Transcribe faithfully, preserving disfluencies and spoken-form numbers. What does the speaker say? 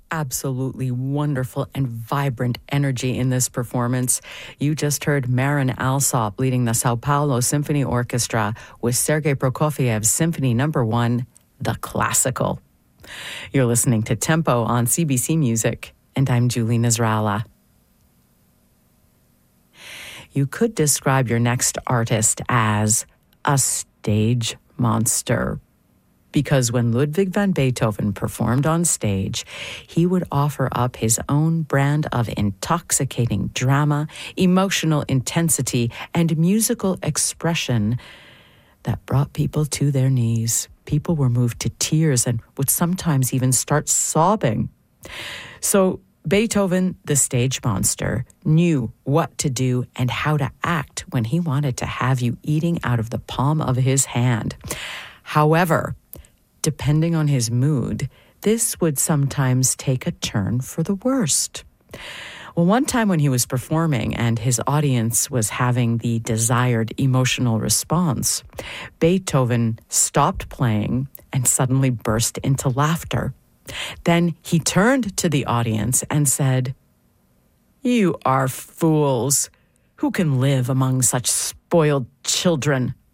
absolutely wonderful and vibrant energy in this performance. You just heard Marin Alsop leading the Sao Paulo Symphony Orchestra with Sergei Prokofiev's Symphony Number One, The Classical. You're listening to Tempo on C B C Music, and I'm Julie Nasrallah. You could describe your next artist as a stage monster, because when Ludwig van Beethoven performed on stage, he would offer up his own brand of intoxicating drama, emotional intensity, and musical expression that brought people to their knees. People were moved to tears and would sometimes even start sobbing. So Beethoven, the stage monster, knew what to do and how to act when he wanted to have you eating out of the palm of his hand. However, depending on his mood, this would sometimes take a turn for the worst. Well, one time when he was performing and his audience was having the desired emotional response, Beethoven stopped playing and suddenly burst into laughter. Then he turned to the audience and said, "You are fools. Who can live among such spoiled children?"